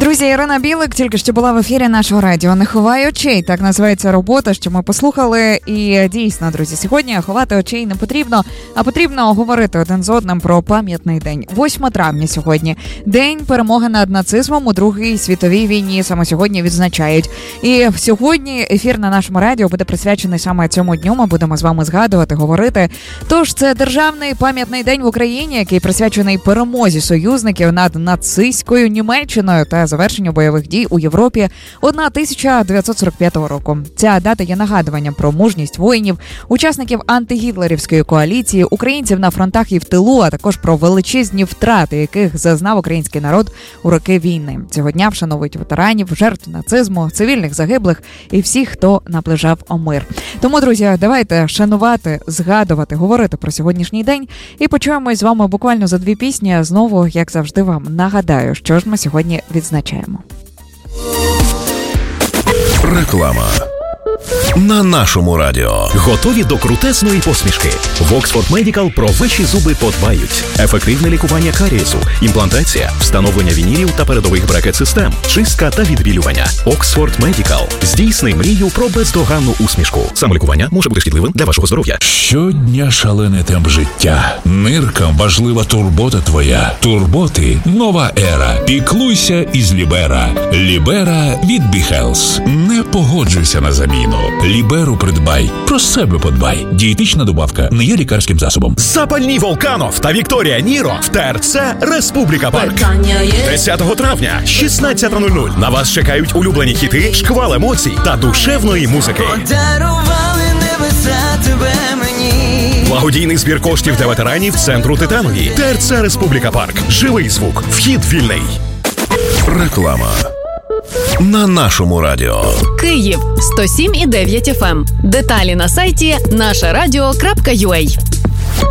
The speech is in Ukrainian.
Друзі, Ірина Білик тільки що була в ефірі нашого радіо «Не ховай очей». Так називається робота, що ми послухали. І дійсно, друзі, сьогодні ховати очей не потрібно, а потрібно говорити один з одним про пам'ятний день. 8 травня сьогодні. День перемоги над нацизмом у Другій світовій війні. Саме сьогодні відзначають. І сьогодні ефір на нашому радіо буде присвячений саме цьому дню. Ми будемо з вами згадувати, говорити. Тож це державний пам'ятний день в Україні, який присвячений перемозі союзників над нацистською Німеччиною та завершенню бойових дій у Європі 1945 року. Ця дата є нагадуванням про мужність воїнів, учасників антигітлерівської коаліції, українців на фронтах і в тилу, а також про величезні втрати, яких зазнав український народ у роки війни. Цього дня вшановують ветеранів, жертв нацизму, цивільних загиблих і всіх, хто наближав мир. Тому, друзі, давайте шанувати, згадувати, говорити про сьогоднішній день і почуємось з вами буквально за 2 пісні. Знову, як завжди, вам нагадаю, що ж ми сьогодні відзначаємо. Реклама. На нашому радіо. Готові до крутезної посмішки? В Oxford Medical про ваші зуби подбають. Ефективне лікування карієсу, імплантація, встановлення вінірів та передових брекет-систем, чистка та відбілювання. Oxford Medical. Здійсни мрію про бездоганну усмішку. Самолікування може бути шкідливим для вашого здоров'я. Щодня шалений темп життя. Ниркам важлива турбота твоя. Турботи – нова ера. Піклуйся із Лібера. Лібера від BeHealth. Не погоджуйся на заміну. Ліберу придбай. Про себе подбай. Дієтична добавка не є лікарським засобом. Запальні Волканов та Вікторія Ніро в ТРЦ Республіка Парк. 10 травня, 16:00. На вас чекають улюблені хіти, шквал емоцій та душевної музики. Благодійний збір коштів для ветеранів центру Титанові. ТРЦ Республіка Парк. Живий звук. Вхід вільний. Реклама. На нашому радіо. Київ 107,9 FM. Деталі на сайті нашарадіо.ua.